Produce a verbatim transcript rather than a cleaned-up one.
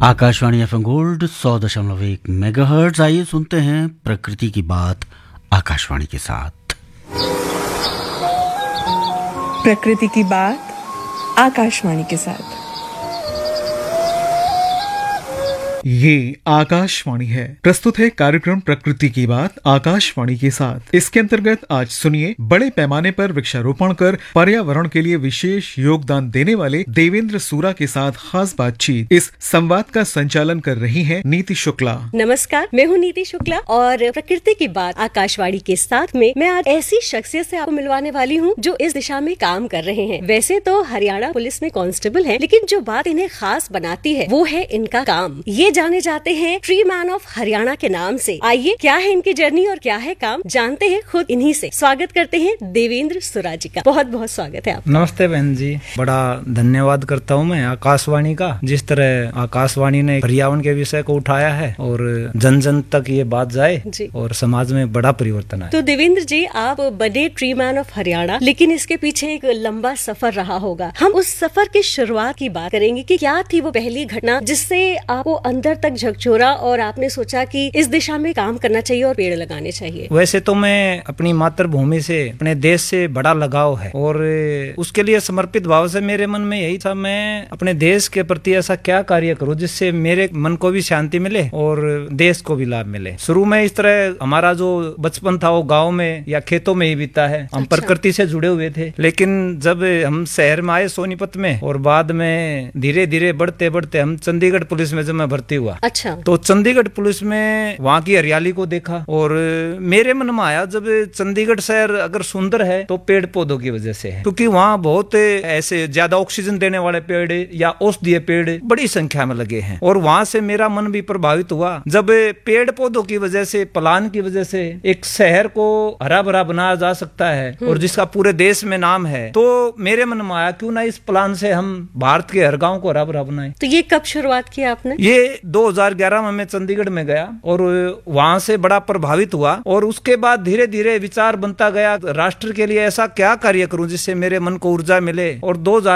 Akashvani F M gold सौ दशमलव एक मेगाहर्ट्ज। आइए सुनते हैं प्रकृति की बात आकाशवाणी के साथ। प्रकृति की बात आकाशवाणी के साथ। ये आकाशवाणी है, प्रस्तुत है कार्यक्रम प्रकृति की बात आकाशवाणी के साथ। इसके अंतर्गत आज सुनिए बड़े पैमाने पर वृक्षारोपण कर पर्यावरण के लिए विशेष योगदान देने वाले देवेंद्र सूरा के साथ खास बातचीत। इस संवाद का संचालन कर रही हैं नीति शुक्ला। नमस्कार, मैं हूँ नीति शुक्ला और प्रकृति की बात आकाशवाणी के साथ में मैं आज ऐसी शख्सियत से आपको मिलवाने वाली हूँ जो इस दिशा में काम कर रहे हैं। वैसे तो हरियाणा पुलिस में कांस्टेबल हैं, लेकिन जो बात इन्हें खास बनाती है वो है इनका काम। ये जाने जाते हैं ट्री मैन ऑफ हरियाणा के नाम से। आइए, क्या है इनकी जर्नी और क्या है काम, जानते हैं खुद इन्हीं से। स्वागत करते हैं देवेंद्र सूरा जी का। बहुत बहुत स्वागत है आप। नमस्ते बहन जी, बड़ा धन्यवाद करता हूँ मैं आकाशवाणी का, जिस तरह आकाशवाणी ने पर्यावरण के विषय को उठाया है और जन जन तक ये बात जाए और समाज में बड़ा परिवर्तन आए। तो देवेंद्र जी, आप बने ट्री मैन ऑफ हरियाणा, लेकिन इसके पीछे एक लंबा सफर रहा होगा। हम उस सफर की शुरुआत की बात करेंगे कि क्या थी वो पहली घटना जिससे आपको अंदर तक झकझोरा और आपने सोचा कि इस दिशा में काम करना चाहिए और पेड़ लगाने चाहिए। वैसे तो मैं अपनी मातृभूमि से, अपने देश से बड़ा लगाव है और उसके लिए समर्पित भाव से मेरे मन में यही था, मैं अपने देश के प्रति ऐसा क्या कार्य करूं जिससे मेरे मन को भी शांति मिले और देश को भी लाभ मिले। शुरू में इस तरह हमारा जो बचपन था वो गाँव में या खेतों में ही बीता है। हम अच्छा। प्रकृति से जुड़े हुए थे, लेकिन जब हम शहर में आए सोनीपत में और बाद में धीरे धीरे बढ़ते बढ़ते हम चंडीगढ़ पुलिस में जब मैं भर्ती हुआ, अच्छा, तो चंडीगढ़ पुलिस में वहाँ की हरियाली को देखा और मेरे मन में आया, जब चंडीगढ़ शहर अगर सुंदर है तो पेड़ पौधों की वजह से है, क्योंकि वहाँ बहुत ऐसे ज्यादा ऑक्सीजन देने वाले पेड़ या औषधीय पेड़ बड़ी संख्या में लगे हैं। और वहाँ से मेरा मन भी प्रभावित हुआ, जब पेड़ पौधों की वजह से, प्लान की वजह से एक शहर को हरा भरा बनाया जा सकता है और जिसका पूरे देश में नाम है, तो मेरे मन में आया क्यों ना इस प्लान से हम भारत के हर गाँव को हरा भरा बनाए। तो ये कब शुरुआत की आपने? ये दो हज़ार ग्यारह में मैं चंडीगढ़ में गया और वहां से बड़ा प्रभावित हुआ और उसके बाद धीरे धीरे विचार बनता गया, राष्ट्र के लिए ऐसा क्या कार्य करूं जिससे मेरे मन को ऊर्जा मिले। और दो